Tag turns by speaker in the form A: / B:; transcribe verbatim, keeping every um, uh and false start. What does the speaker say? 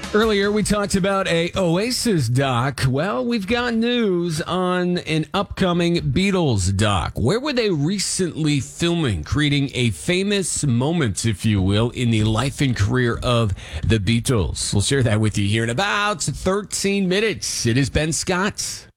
A: Earlier, we talked about a Oasis doc. Well, we've got news on an upcoming Beatles doc. Where were they recently filming, creating a famous moment, if you will, in the life and career of the Beatles? We'll share that with you here in about thirteen minutes. It is Ben Scott.